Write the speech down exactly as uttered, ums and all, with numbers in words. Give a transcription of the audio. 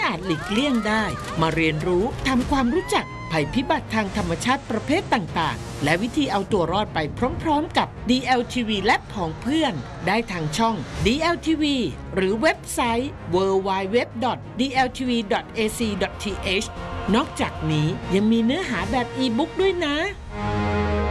อาจหลีกเลี่ยงได้มาเรียนรู้ทำความรู้จักภัยพิบัติทางธรรมชาติประเภทต่างๆและวิธีเอาตัวรอดไปพร้อมๆกับ ดี แอล ที วี และผองเพื่อนได้ทางช่อง ดี แอล ที วี หรือเว็บไซต์ ดับเบิลยู ดับเบิลยู ดับเบิลยู ดอท ดี แอล ที วี ดอท เอ ซี ดอท ที เอช นอกจากนี้ยังมีเนื้อหาแบบอีบุ๊กด้วยนะ